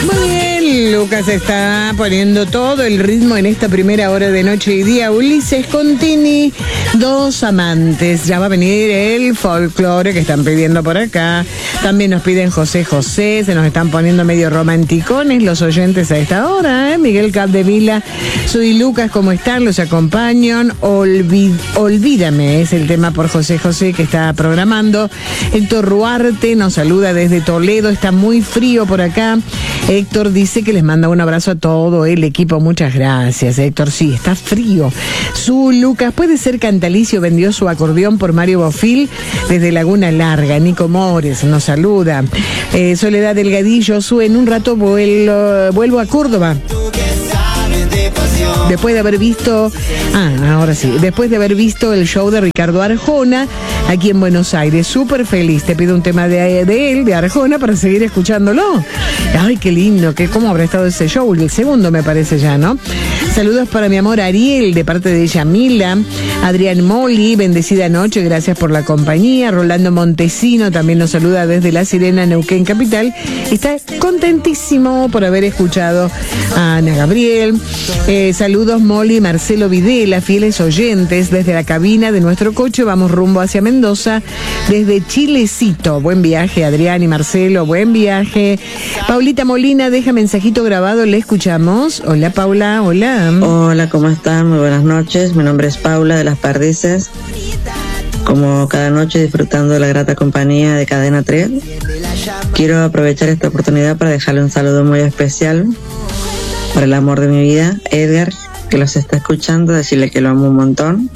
Muy bien, Lucas está poniendo todo el ritmo en esta primera hora de Noche y Día. Ulises Contini, Dos Amantes. Ya va a venir el folclore que están pidiendo por acá. También nos piden José José, se nos están poniendo medio romanticones los oyentes a esta hora, ¿eh? Miguel Capdevila, soy Lucas, ¿cómo están? Los acompañan. Olvídame es el tema por José José que está programando. Héctor Ruarte nos saluda desde Toledo, está muy frío por acá. Héctor dice que les manda un abrazo a todo el equipo. Muchas gracias, Héctor. Sí, está frío. Su Lucas, puede ser Cantalicio vendió su acordeón por Mario Bofil desde Laguna Larga. Nico Mores nos saluda. Soledad Delgadillo, en un rato vuelvo a Córdoba. Después de haber visto, después de haber visto el show de Ricardo Arjona aquí en Buenos Aires, súper feliz. Te pido un tema de él, de Arjona, para seguir escuchándolo. Ay, qué lindo, cómo habrá estado ese show, el segundo me parece ya, ¿no? Saludos para mi amor Ariel, de parte de Yamila. Adrián Moli, bendecida noche, gracias por la compañía. Rolando Montesino también nos saluda desde La Sirena, Neuquén Capital. Está contentísimo por haber escuchado a Ana Gabriel. Saludos Moli, Marcelo Videla, fieles oyentes. Desde la cabina de nuestro coche vamos rumbo hacia Mendoza, desde Chilecito. Buen viaje, Adrián y Marcelo, buen viaje. Paulita Molina deja mensajito grabado, le escuchamos. Hola Paula, hola. Hola, ¿cómo están? Muy buenas noches. Mi nombre es Paula de Las Perdices. Como cada noche disfrutando de la grata compañía de Cadena 3. Quiero aprovechar esta oportunidad para dejarle un saludo muy especial para el amor de mi vida, Edgar, que los está escuchando, decirle que lo amo un montón.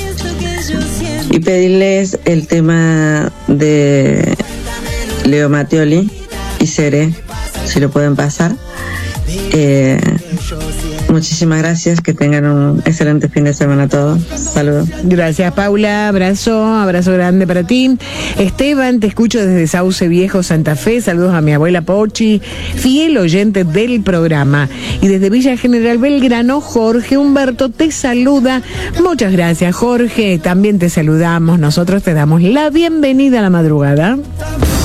Y pedirles el tema de Leo Mattioli y Seré, si lo pueden pasar. Muchísimas gracias, que tengan un excelente fin de semana todos. Saludos. Gracias Paula, abrazo grande para ti. Esteban, te escucho desde Sauce Viejo, Santa Fe. Saludos a mi abuela Pochi, fiel oyente del programa. Y desde Villa General Belgrano, Jorge Humberto te saluda. Muchas gracias Jorge, también te saludamos. Nosotros te damos la bienvenida a la madrugada.